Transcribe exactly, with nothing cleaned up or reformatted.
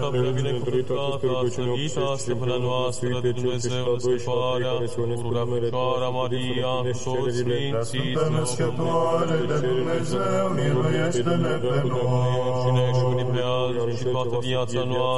prea binecuvântată, slăvită, stăpâna noastră, de Dumnezeu, născătoarea, pururea Fecioara Maria, cu toți Sfinții, Născătoare de Dumnezeu, miluiește-ne pe noi. și ne și pe azi și toată viața noastră,